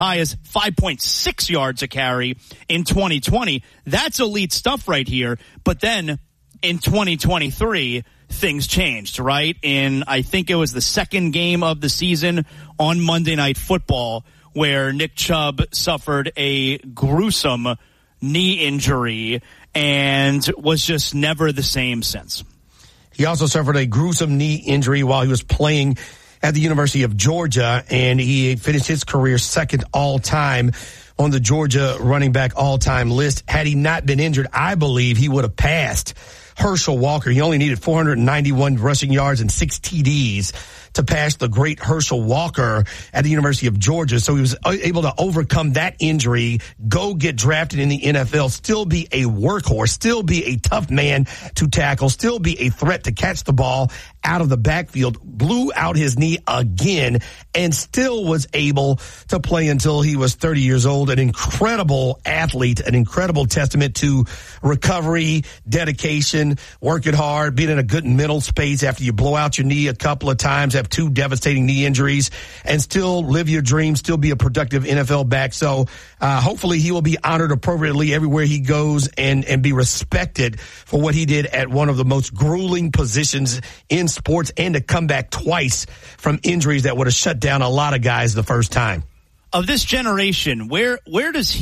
high as 5.6 yards a carry in 2020. That's elite stuff right here. But then in 2023, things changed, right? I think it was the second game of the season on Monday Night Football where Nick Chubb suffered a gruesome knee injury and was just never the same since. He also suffered a gruesome knee injury while he was playing at the University of Georgia, and he finished his career second all-time on the Georgia running back all-time list. Had he not been injured, I believe he would have passed Herschel Walker. He only needed 491 rushing yards and 6 TDs to pass the great Herschel Walker at the University of Georgia. So he was able to overcome that injury, go get drafted in the NFL, still be a workhorse, still be a tough man to tackle, still be a threat to catch the ball out of the backfield, blew out his knee again, and still was able to play until he was 30 years old. An incredible athlete, an incredible testament to recovery, dedication, working hard, being in a good mental space after you blow out your knee a couple of times, have 2 devastating knee injuries, and still live your dreams, still be a productive NFL back. So hopefully he will be honored appropriately everywhere he goes and be respected for what he did at one of the most grueling positions in sports, and to come back twice from injuries that would have shut down a lot of guys the first time. Of this generation, where does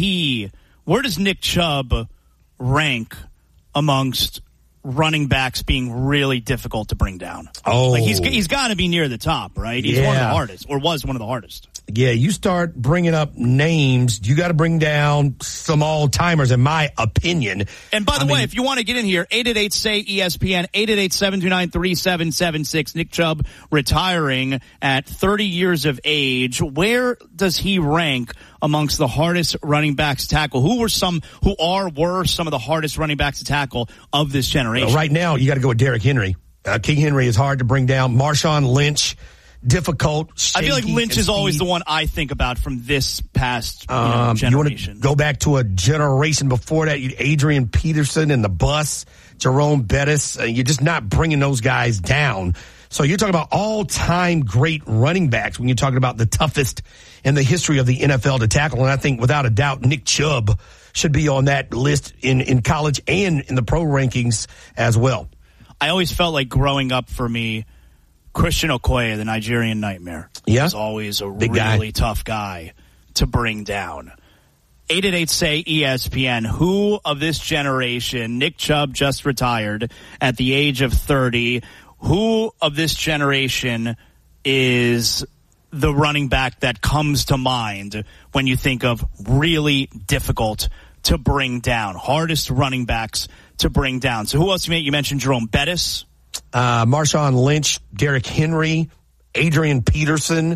Nick Chubb rank amongst running backs being really difficult to bring down? Oh, like he's got to be near the top, right? He's one of the hardest, or was one of the hardest. Yeah, you start bringing up names, you got to bring down some all-timers, in my opinion. And by the way, if you want to get in here, 888-SAY-ESPN, 888-729-3776. Nick Chubb retiring at 30 years of age. Where does he rank amongst the hardest running backs to tackle? Who were some of the hardest running backs to tackle of this generation? Well, right now, you got to go with Derrick Henry. King Henry is hard to bring down. Marshawn Lynch, difficult, shaky. I feel like Lynch is always the one I think about from this past generation. You want to go back to a generation before that, Adrian Peterson and the Bus, Jerome Bettis. You're just not bringing those guys down. So you're talking about all-time great running backs when you're talking about the toughest in the history of the NFL to tackle. And I think without a doubt, Nick Chubb should be on that list in college and in the pro rankings as well. I always felt like growing up for me, Christian Okoye, the Nigerian Nightmare, was always a really tough guy to bring down. 888-SAY-ESPN. Who of this generation, Nick Chubb just retired at the age of 30, who of this generation is the running back that comes to mind when you think of really difficult to bring down, hardest running backs to bring down? So who else you mentioned? Jerome Bettis. Marshawn Lynch, Derrick Henry, Adrian Peterson.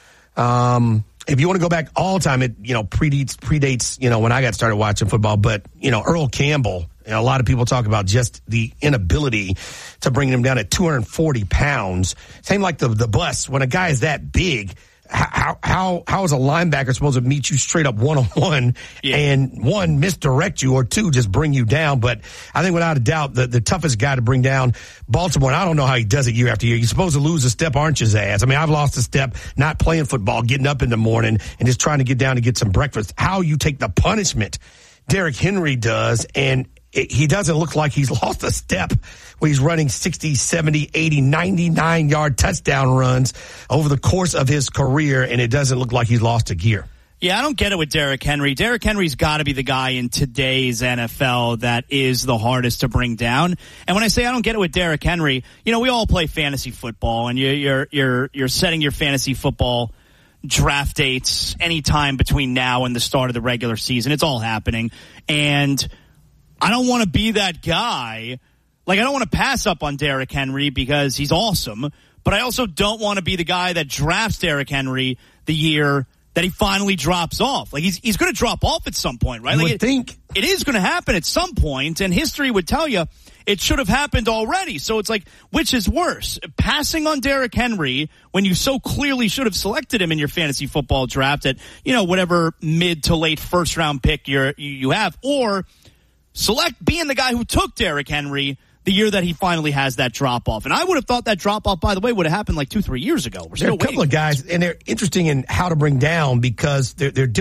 If you want to go back all time, it predates when I got started watching football. But Earl Campbell. A lot of people talk about just the inability to bring him down at 240 pounds. Same like the Bus. When a guy is that big, how is a linebacker supposed to meet you straight up one-on-one and one, misdirect you, or two, just bring you down? But I think without a doubt, the toughest guy to bring down, Baltimore, and I don't know how he does it year after year. You're supposed to lose a step, aren't you, Zaz? I mean, I've lost a step not playing football, getting up in the morning and just trying to get down to get some breakfast. How you take the punishment Derrick Henry does, and he doesn't look like he's lost a step when he's running 60, 70, 80, 99-yard touchdown runs over the course of his career, and it doesn't look like he's lost a gear. Yeah, I don't get it with Derrick Henry. Derrick Henry's got to be the guy in today's NFL that is the hardest to bring down. And when I say I don't get it with Derrick Henry, we all play fantasy football, and you're setting your fantasy football draft dates anytime between now and the start of the regular season. It's all happening, and I don't want to be that guy. Like, I don't want to pass up on Derrick Henry because he's awesome, but I also don't want to be the guy that drafts Derrick Henry the year that he finally drops off. Like, he's going to drop off at some point, right? You would think. It is going to happen at some point, and history would tell you it should have happened already. So it's like, which is worse? Passing on Derrick Henry when you so clearly should have selected him in your fantasy football draft at, whatever mid to late first round pick you have, or being the guy who took Derrick Henry the year that he finally has that drop-off. And I would have thought that drop-off, by the way, would have happened like 2-3 years ago. There are a couple of guys, and they're interesting in how to bring down because they're different.